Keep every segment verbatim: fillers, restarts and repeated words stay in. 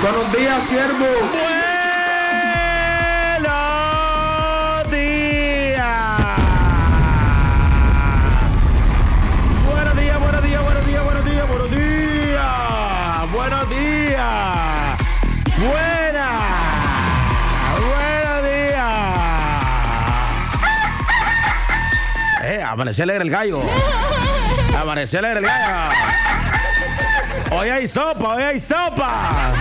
Buenos días, siervo. Buenos días. Buenos días, buenos días, buenos días, buenos días, buenos días. Buenos días. Buenas. Buenos días. Eh, amaneció alegre el gallo. Amaneció alegre el gallo. Hoy hay sopa, hoy hay sopa.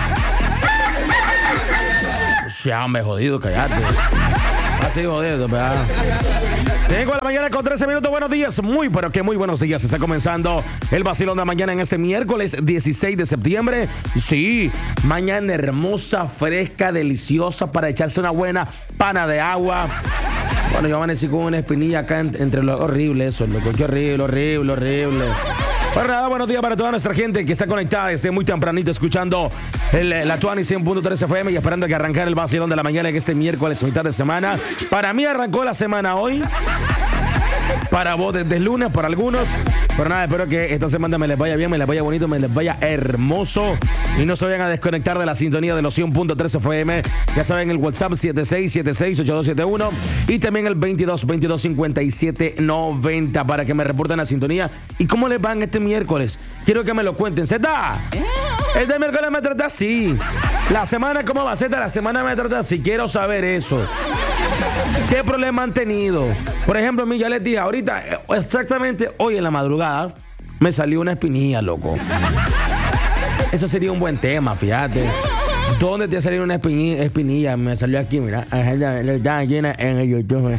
Ya me he jodido, callate. Así jodido, ¿verdad? Tengo la mañana con trece minutos. Buenos días, muy, pero que muy buenos días. Está comenzando el vacilón de la mañana en este miércoles dieciséis de septiembre. Sí, mañana hermosa, fresca, deliciosa para echarse una buena pana de agua. Bueno, yo amanecí con una espinilla acá en, entre los horrible eso, loco. Qué horrible, horrible, horrible. Bueno, nada, buenos días para toda nuestra gente que está conectada desde muy tempranito escuchando el, la Tuani cien punto tres F M y esperando que arrancar el vacilón de la mañana en este miércoles, mitad de semana. Para mí arrancó la semana hoy. Para vos desde el lunes, para algunos. Pero nada, espero que esta semana me les vaya bien, me les vaya bonito, me les vaya hermoso. Y no se vayan a desconectar de la sintonía de los cien punto tres F M. Ya saben, el WhatsApp siete seis siete seis ocho dos siete uno y también el veintidós veintidós cincuenta y siete noventa para que me reporten la sintonía. ¿Y cómo les van este miércoles? Quiero que me lo cuenten. ¿Zeta? El de miércoles me trata así. La semana, ¿cómo va, Zeta? La semana me trata así. Quiero saber eso. ¿Qué problema han tenido? Por ejemplo, a mí ya les dije, ahorita, exactamente hoy en la madrugada, me salió una espinilla, loco. Eso sería un buen tema, fíjate. ¿Dónde te salió una espinilla? espinilla? Me salió aquí, mira. En el YouTube.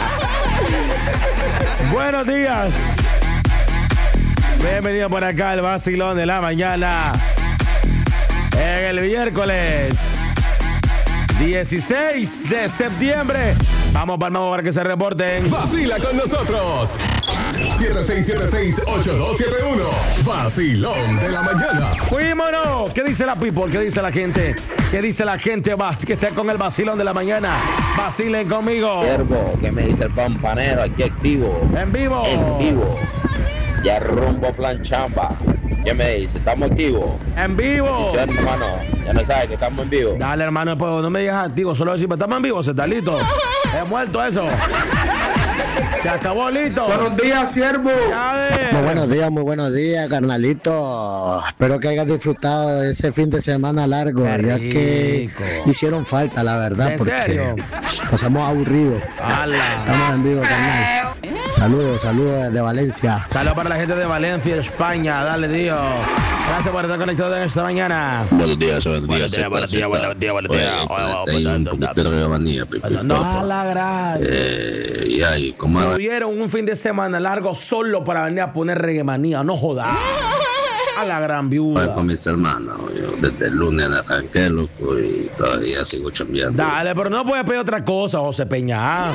Buenos días. Bienvenido por acá al vacilón de la mañana. En el miércoles dieciséis de septiembre. Vamos, Palmamo, para que se reporten. Vacila con nosotros. siete seis siete seis ocho dos siete uno. Vacilón de la mañana. ¡Fuímonos! ¿Qué dice la people? ¿Qué dice la gente? ¿Qué dice la gente va, que está con el vacilón de la mañana? Vacilen conmigo. Siervo, ¿qué me dice el pampanero? Aquí activo. En vivo. En vivo. Ya rumbo plan chamba. ¿Qué me dice? ¿Estamos activos? En vivo. Sí, hermano, ya no sabes que estamos en vivo. Dale, hermano, pues, no me digas activo, solo decir, estamos en vivo, se está listo. He muerto eso. Se acabó, listo. Buenos días, siervo. Muy buenos días, muy buenos días, carnalito. Espero que hayas disfrutado de ese fin de semana largo, Qué ya que hicieron falta, la verdad. ¿En porque serio? Pasamos aburridos. ¡Hala! Estamos en vivo, carnal. Saludos, saludos desde Valencia. Saludos para la gente de Valencia, España. Dale, tío. Gracias por estar conectado en esta mañana. Buenos días, buenos días. Buenos días, buenos días, buenos días. Hay un poquito de manía, No, a la gran. Eh, y ahí, ¿cómo va? Tuvieron un fin de semana largo solo para venir a poner reggaemanía. No jodas. A la gran viuda. Con mis hermanos, yo desde el lunes arranqué, loco, y todavía sigo chambeando. Dale, pero no puedes pedir otra cosa, José Peña.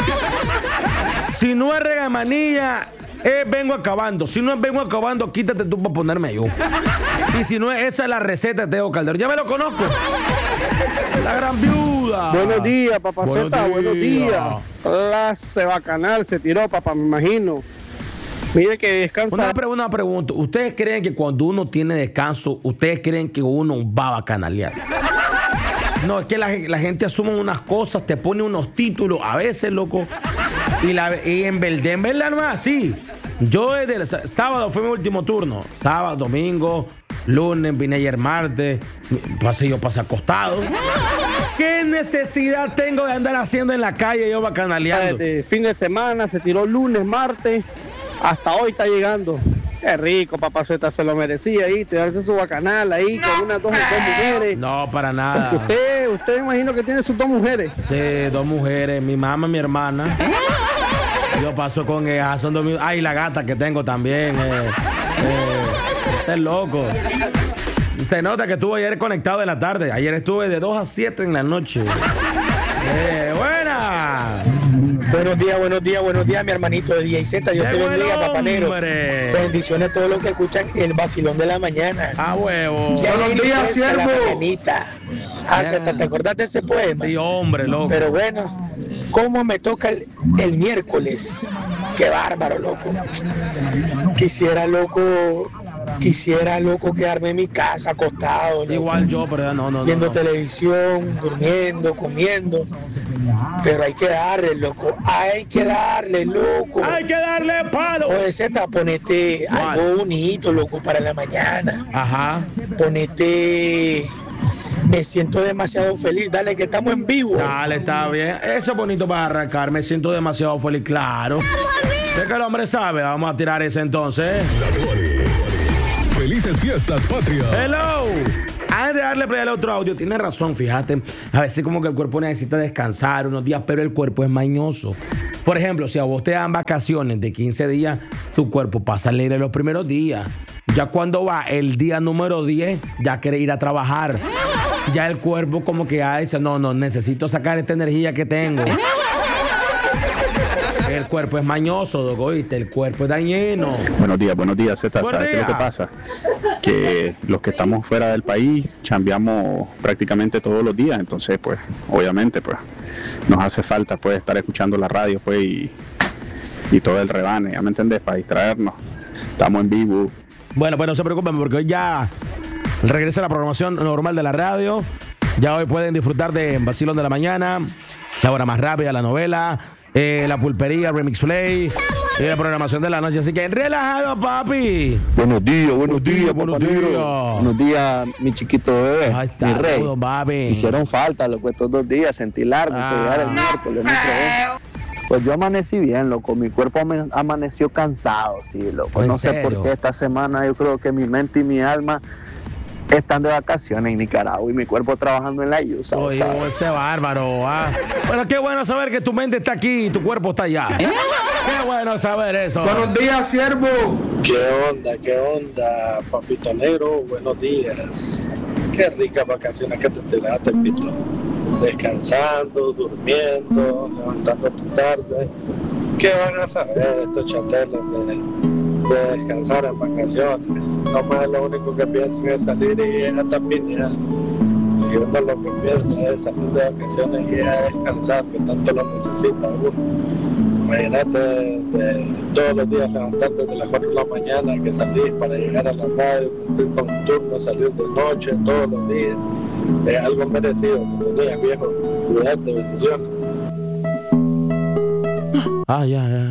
Si no es regamanilla, eh, vengo acabando. Si no es vengo acabando, quítate tú para ponerme yo. Y si no es esa es la receta de Teo Calderón. Ya me lo conozco. La gran viuda. Buenos días, papaceta. Buenos Buenos días. días. Clase bacanal se tiró, papá, me imagino. Mire que descansa. Una, pre- una pregunta. ¿Ustedes creen que cuando uno tiene descanso, ustedes creen que uno va a bacanalear? No, es que la, la gente asume unas cosas, te pone unos títulos, a veces, loco. Y, la, y en verdad, en verdad no es así. Yo desde el s- sábado fue mi último turno. Sábado, domingo, lunes, vine ayer martes. Pasé yo pasé acostado. ¿Qué necesidad tengo de andar haciendo en la calle yo bacanaleando? Desde fin de semana se tiró lunes, martes. Hasta hoy está llegando. Qué rico, papaceta, se lo merecía ahí, te darse su bacanal ahí con unas dos, dos mujeres. No, para nada. Porque usted, usted imagino que tiene sus dos mujeres. Sí, dos mujeres, mi mamá y mi hermana. Yo paso con ellas, son dos. Ay, la gata que tengo también. Eh, eh, este es loco. Se nota que estuve ayer conectado de la tarde. Ayer estuve de dos a siete en la noche. Eh, buena. Buenos días, buenos días, buenos días, mi hermanito de D J Z. Dios te Llegó el bendiga, papanero. hombre. Bendiciones a todos los que escuchan el vacilón de la mañana. A huevo. Qué Buenos alegre días, fresca la siervo. mañanita. Ah, Zeta, ¿te acordás de ese poema? Sí, hombre, loco. Pero bueno, ¿cómo me toca el, el miércoles? Qué bárbaro, loco. Quisiera, loco, Quisiera, loco, quedarme en mi casa acostado. Loco, Igual yo, pero no, no, no. viendo no. televisión, durmiendo, comiendo. Pero hay que darle, loco. Hay que darle, loco. Hay que darle palo. Oye, Zeta, ponete ¿Cuál? algo bonito, loco, para la mañana. Ajá. Ponete... Me siento demasiado feliz. Dale, que estamos en vivo. Dale, está bien. Eso es bonito para arrancar. Me siento demasiado feliz, claro. Es que el hombre sabe. Vamos a tirar ese entonces. La Tuani. Felices fiestas patrias. Hello. Antes de darle play al otro audio, tiene razón, fíjate. A veces como que el cuerpo necesita descansar unos días, pero el cuerpo es mañoso. Por ejemplo, si a vos te dan vacaciones de quince días, tu cuerpo pasa a leer en los primeros días. Ya cuando va el día número diez, ya quiere ir a trabajar. Ya el cuerpo como que ya dice, no, no, necesito sacar esta energía que tengo. El cuerpo es mañoso, dogo, ¿oíste? El cuerpo es dañino. Buenos días, buenos días, Zeta. Buen ¿Sabes qué es lo día. que pasa? Que los que estamos fuera del país chambeamos prácticamente todos los días, entonces pues obviamente pues nos hace falta pues estar escuchando la radio pues y, y todo el rebane, ¿ya me entendés? Para distraernos. Estamos en vivo. Bueno, pues no se preocupen porque hoy ya regresa la programación normal de la radio. Ya hoy pueden disfrutar de Vacilón de la Mañana, La Hora Más Rápida, la novela, eh, la pulpería, Remix Play y la programación de la noche. Así que relajado, papi. Buenos días, buenos días, buenos papá negro. días. Buenos días, mi chiquito bebé. Ahí está, mi rey. todo, papi. Hicieron falta, loco, estos dos días, sentí largo, Ah. que llegar el miércoles, no probé. Pues yo amanecí bien, loco, mi cuerpo ame- amaneció cansado, sí, loco. ¿En No sé serio? por qué esta semana yo creo que mi mente y mi alma están de vacaciones en Nicaragua y mi cuerpo trabajando en la yusa, Oye, ¿sabes? ese bárbaro. Ah. Bueno, qué bueno saber que tu mente está aquí y tu cuerpo está allá. Qué bueno saber eso. Buenos días, siervo. ¿Qué onda? ¿Qué onda, papito negro? Buenos días. Qué ricas vacaciones que te tiraste, Pito. Descansando, durmiendo, levantándote tarde. ¿Qué van a saber estos chateles de, de descansar en vacaciones? Nomás lo único que piensan es salir y ir a tapinear. Y uno lo que piensa es salir de vacaciones y ir a descansar, que tanto lo necesita uno. Imagínate de, todos los días levantarte de las cuatro de la mañana, que salís para llegar a la radio, cumplir con un turno, salir de noche todos los días. Es algo merecido que tenías, viejo. Cuídate, bendiciones. Ah, ya, ya.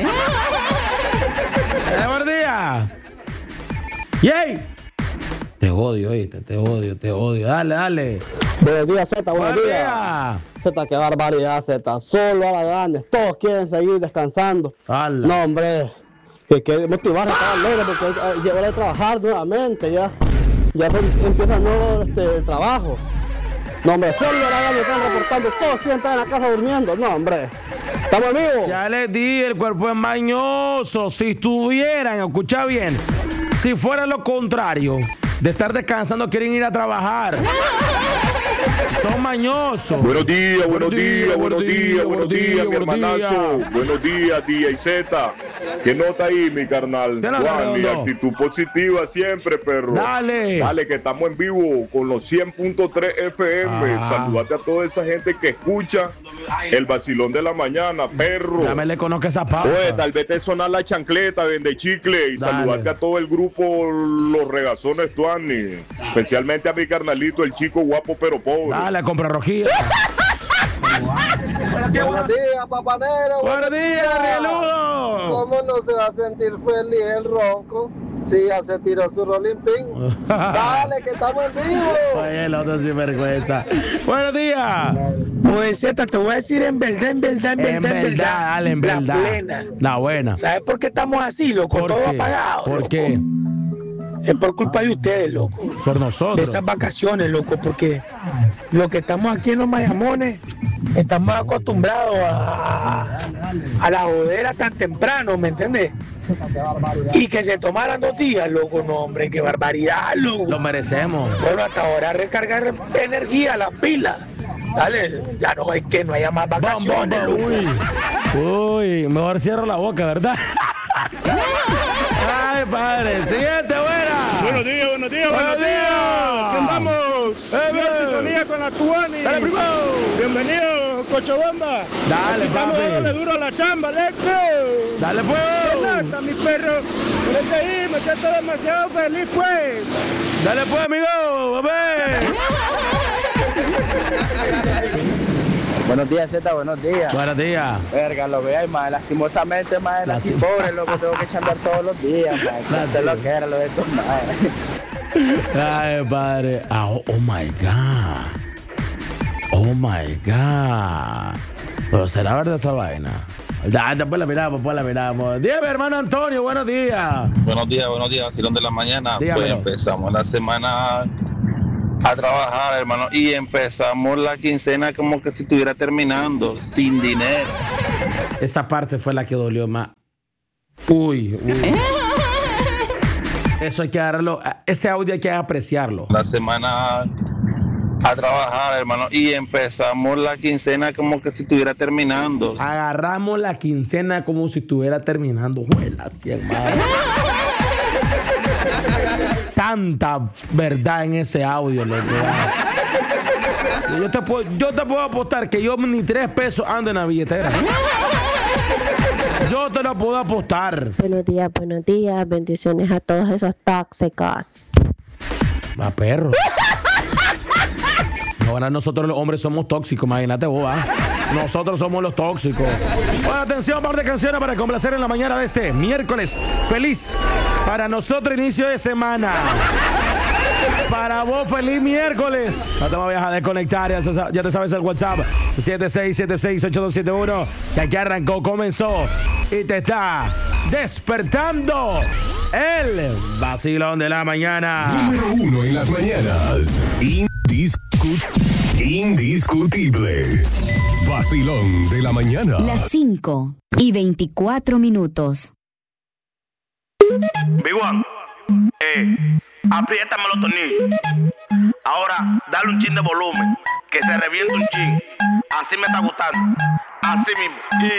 Eh, Buenos días. ¡Yay! Te odio, oíste, te odio, te odio. Dale, dale. Buenos días, Zeta, buenos Buenos días. días. Zeta, qué barbaridad, Zeta. Solo a la ganas. Todos quieren seguir descansando. Ala. No, hombre. Que hay que motivar a estar alegre porque hay que llegar a trabajar nuevamente ya. Ya se empieza el nuevo este, trabajo. No, hombre, solo a la ganas están reportando. Todos quieren estar en la casa durmiendo. No, hombre. ¿Estamos amigos? Ya les di, el cuerpo es mañoso. Si estuvieran, escucha bien, si fuera lo contrario, de estar descansando, quieren ir a trabajar. Son mañosos. Buenos días, buenos días, buenos días, buenos días, mi hermanazo. Buenos días, D J Z. ¿Qué nota ahí, mi carnal? ¿Qué nota, Juan, mi Redondo? actitud positiva siempre, perro. Dale. Dale, que estamos en vivo con los cien punto tres F M. Ah. Saludate a toda esa gente que escucha el vacilón de la mañana, perro. Ya me le conozco esa pausa. Oye, tal vez te sonar la chancleta, vende chicle y Dale. saludarte a todo el grupo Los Regazones Tuani. Especialmente a mi carnalito, el chico guapo pero pobre. Dale, compra rojilla. Buenos días, papanero. Buenos días, Rieludo. ¿Cómo no se va a sentir feliz el ronco si ya se tiró su rolling pin? Dale, que estamos en vivo. Oye, el otro sinvergüenza. Buenos días. Oye, Zeta, te voy a decir en verdad, en verdad, en En verdad, en verdad, dale, en la verdad. plena. La buena. ¿Sabes por qué estamos así, loco? ¿Por Todo qué? apagado. ¿Por loco. qué? Es por culpa de ustedes, loco. Por De nosotros. esas vacaciones, loco, porque los que estamos aquí en los Mayamones estamos acostumbrados a, a la jodera tan temprano, ¿me entiendes? Y que se tomaran dos días, loco, no, hombre, qué barbaridad, loco. Lo merecemos. Bueno, hasta ahora recargar energía, las pilas. Dale, ya no hay que no haya más vacaciones, Bam, bam, loco. bam. Uy, uy, mejor cierro la boca, ¿verdad? Ay, padre. Siguiente, buena. Buenos días, buenos días, buenos, Buenos días. días. ¿Qué andamos? Eh, Bien, bien. sintonía con la Tuani. Dale, primo. Bienvenido Cochabamba. Dale, Estamos papi. dándole duro a la chamba, Alexo. Dale, pues. Está mi perro. Vete ahí, me siento demasiado feliz, pues. Dale, pues, amigo. Bebé. Buenos días, Z, buenos días. Buenos días. Verga, lo veo, más lastimosamente, más así pobre, loco, tengo que chambear todos los días, man. No sé lo que era, lo de estos, madre. Ay, padre. Ah, oh, oh my God. Oh my God. Pero será verdad esa vaina. Ya, después la miramos, después la miramos. Dígame, hermano Antonio, buenos días. Buenos días, buenos días, Vacilón de la mañana. Dígamelo. Pues empezamos la semana a trabajar, hermano, y empezamos la quincena como que si estuviera terminando, sin dinero. Esa parte fue la que dolió más. Uy, uy. Eso hay que agarrarlo. Ese audio hay que apreciarlo. La semana a trabajar, hermano, y empezamos la quincena como que si estuviera terminando. Agarramos la quincena como si estuviera terminando. Juela, sí, hermano. Tanta verdad en ese audio, loco. Yo te puedo, yo te puedo apostar que yo ni tres pesos ando en la billetera. Yo te lo puedo apostar. Buenos días, buenos días. Bendiciones a todos esos tóxicos. Va, perro. Ahora nosotros los hombres somos tóxicos, imagínate vos, ¿ah? Nosotros somos los tóxicos. Bueno, atención, par de canciones para complacer en la mañana de este miércoles. Feliz para nosotros, inicio de semana. Para vos, feliz miércoles. No te vayas a desconectar, ya, se, ya te sabes el WhatsApp. siete seis siete seis ocho dos siete uno. Que aquí arrancó, comenzó y te está despertando el vacilón de la mañana. Número uno en las mañanas. Indiscu- indiscutible. Vacilón de la mañana. Las cinco y veinticuatro minutos. Big One, eh, apriétame los tornillos. Ahora, dale un chin de volumen, que se reviente un chin. Así me está gustando. Así mismo. Y